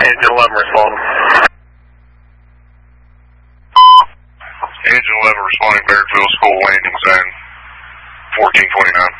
Agent 11 responding. Agent 11 responding, Bairdsville School Landing Zone, 1429.